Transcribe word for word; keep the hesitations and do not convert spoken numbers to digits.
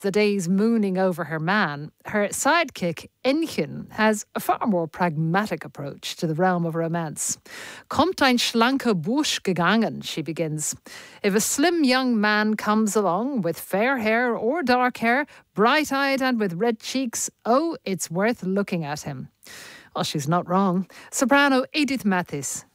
the days mooning over her man, her sidekick, Inchen, has a far more pragmatic approach to the realm of romance. Kommt ein schlanker Bursch gegangen, she begins. If a slim young man comes along with fair hair or dark hair, bright-eyed and with red cheeks, oh, it's worth looking at him. Well, she's not wrong. Soprano Edith Mathis.